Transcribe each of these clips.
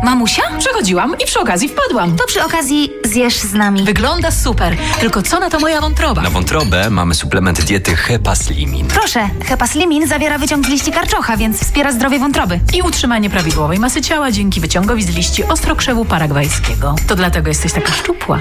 Mamusia? Przechodziłam i przy okazji wpadłam. To przy okazji zjesz z nami. Wygląda super, tylko co na to moja wątroba? Na wątrobę mamy suplement diety Hepaslimin. Proszę, Hepaslimin zawiera wyciąg z liści karczocha, więc wspiera zdrowie wątroby. I utrzymanie prawidłowej masy ciała dzięki wyciągowi z liści ostrokrzewu paragwajskiego. To dlatego jesteś taka szczupła.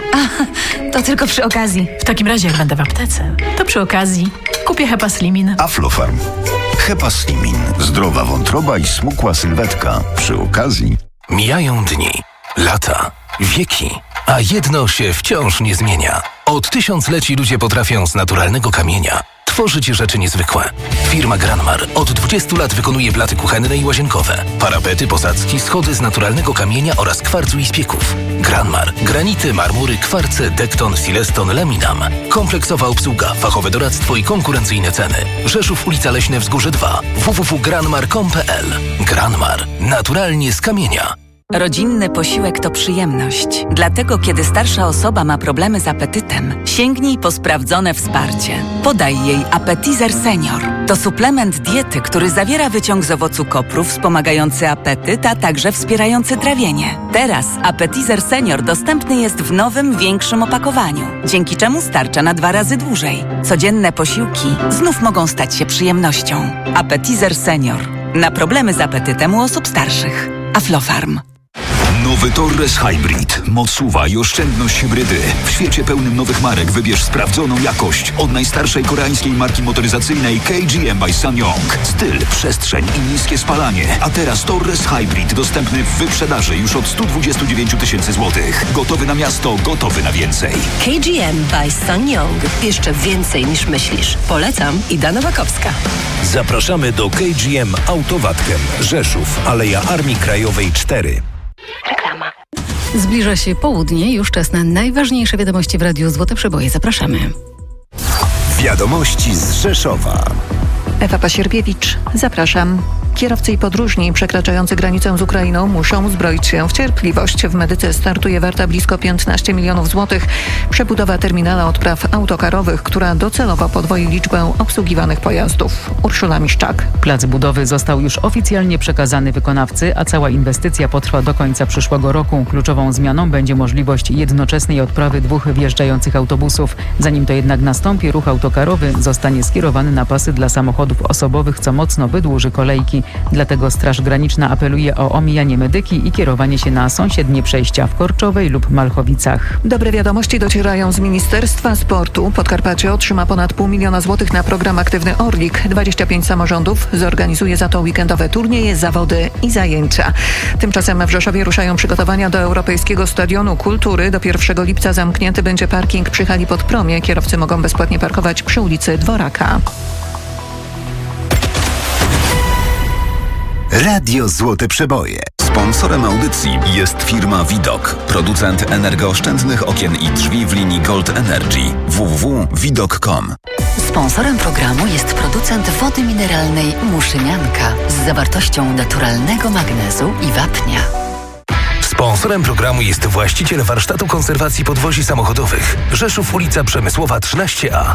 To tylko przy okazji. W takim razie, jak będę w aptece, to przy okazji kupię Hepaslimin. Aflofarm. Hepaslimin. Zdrowa wątroba i smukła sylwetka. Przy okazji. Mijają dni, lata, wieki, a jedno się wciąż nie zmienia. Od tysiącleci ludzie potrafią z naturalnego kamienia tworzyć rzeczy niezwykłe. Firma Granmar od 20 lat wykonuje blaty kuchenne i łazienkowe, parapety, posadzki, schody z naturalnego kamienia oraz kwarcu i spieków. Granmar. Granity, marmury, kwarce, dekton, sileston, laminam. Kompleksowa obsługa, fachowe doradztwo i konkurencyjne ceny. Rzeszów, ulica Leśne Wzgórze 2. www.granmar.com.pl. Granmar. Naturalnie z kamienia. Rodzinny posiłek to przyjemność. Dlatego, kiedy starsza osoba ma problemy z apetytem, sięgnij po sprawdzone wsparcie. Podaj jej Appetizer Senior. To suplement diety, który zawiera wyciąg z owocu kopru wspomagający apetyt, a także wspierający trawienie. Teraz Appetizer Senior dostępny jest w nowym, większym opakowaniu, dzięki czemu starcza na 2 razy dłużej. Codzienne posiłki znów mogą stać się przyjemnością. Appetizer Senior. Na problemy z apetytem u osób starszych. Aflofarm. Nowy Torres Hybrid. Moc SUV i oszczędność hybrydy. W świecie pełnym nowych marek wybierz sprawdzoną jakość od najstarszej koreańskiej marki motoryzacyjnej KGM by SsangYong. Styl, przestrzeń i niskie spalanie. A teraz Torres Hybrid dostępny w wyprzedaży już od 129 000 złotych. Gotowy na miasto, gotowy na więcej. KGM by SsangYong. Jeszcze więcej niż myślisz. Polecam, Ida Nowakowska. Zapraszamy do KGM Autowatchem. Rzeszów, Aleja Armii Krajowej 4. Reklama. Zbliża się południe, już czas na najważniejsze wiadomości w Radiu Złote Przeboje. Zapraszamy. Wiadomości z Rzeszowa. Ewa Pasierbiewicz, zapraszam. Kierowcy i podróżni przekraczający granicę z Ukrainą muszą uzbroić się w cierpliwość. W Medyce startuje warta blisko 15 milionów złotych przebudowa terminala odpraw autokarowych, która docelowo podwoi liczbę obsługiwanych pojazdów. Urszula Miszczak. Plac budowy został już oficjalnie przekazany wykonawcy, a cała inwestycja potrwa do końca przyszłego roku. Kluczową zmianą będzie możliwość jednoczesnej odprawy 2 wjeżdżających autobusów. Zanim to jednak nastąpi, ruch autokarowy zostanie skierowany na pasy dla samochodów osobowych, co mocno wydłuży kolejki. Dlatego Straż Graniczna apeluje o omijanie Medyki i kierowanie się na sąsiednie przejścia w Korczowej lub Malchowicach. Dobre wiadomości docierają z Ministerstwa Sportu. Podkarpacie otrzyma ponad 500 000 złotych na program Aktywny Orlik. 25 samorządów zorganizuje za to weekendowe turnieje, zawody i zajęcia. Tymczasem w Rzeszowie ruszają przygotowania do Europejskiego Stadionu Kultury. Do 1 lipca zamknięty będzie parking przy hali pod Promie. Kierowcy mogą bezpłatnie parkować przy ulicy Dworaka. Radio Złote Przeboje. Sponsorem audycji jest firma Widok, producent energooszczędnych okien i drzwi w linii Gold Energy. www.widok.com. Sponsorem programu jest producent wody mineralnej Muszynianka z zawartością naturalnego magnezu i wapnia. Sponsorem programu jest właściciel warsztatu konserwacji podwozi samochodowych. Rzeszów, ulica Przemysłowa 13A.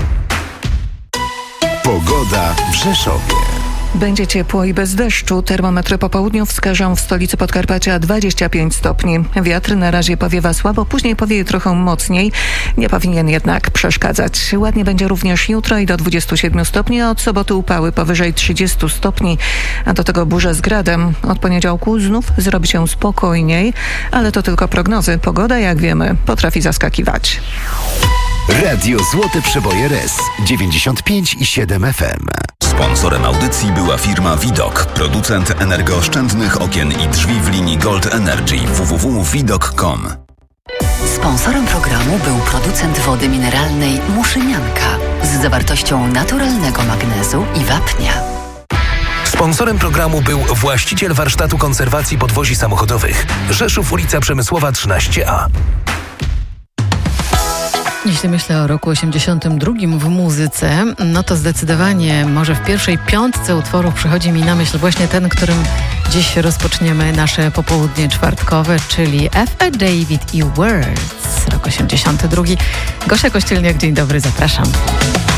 Pogoda w Rzeszowie. Będzie ciepło i bez deszczu. Termometry po południu wskażą w stolicy Podkarpacia 25 stopni. Wiatr na razie powiewa słabo, później powieje trochę mocniej. Nie powinien jednak przeszkadzać. Ładnie będzie również jutro i do 27 stopni, a od soboty upały powyżej 30 stopni. A do tego burze z gradem. Od poniedziałku znów zrobi się spokojniej, ale to tylko prognozy. Pogoda, jak wiemy, potrafi zaskakiwać. Radio Złote Przeboje RS 95,7 FM. Sponsorem audycji była firma Widok, producent energooszczędnych okien i drzwi w linii Gold Energy. www.widok.com. Sponsorem programu był producent wody mineralnej Muszynianka z zawartością naturalnego magnezu i wapnia. Sponsorem programu był właściciel warsztatu konserwacji podwozi samochodowych. Rzeszów, ulica Przemysłowa 13A. Jeśli myślę o roku 82 w muzyce, no to zdecydowanie może w pierwszej 5 utworów przychodzi mi na myśl właśnie ten, którym dziś rozpoczniemy nasze popołudnie czwartkowe, czyli F.A. David i Words, rok 82. Gosia Kościelniak, dzień dobry, zapraszam.